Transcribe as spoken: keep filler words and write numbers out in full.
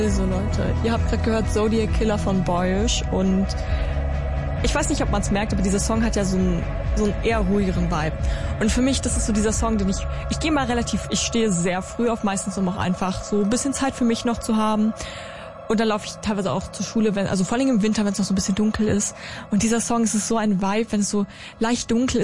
Also Leute, ihr habt gerade gehört Zodiac Killer von Boyish und ich weiß nicht, ob man es merkt, aber dieser Song hat ja so einen, so einen eher ruhigeren Vibe. Und für mich, das ist so dieser Song, den ich, ich gehe mal relativ, ich stehe sehr früh auf, meistens um auch einfach so ein bisschen Zeit für mich noch zu haben. Und dann laufe ich teilweise auch zur Schule, wenn, also vor allem im Winter, wenn es noch so ein bisschen dunkel ist. Und dieser Song, es ist so ein Vibe, wenn es so leicht dunkel ist.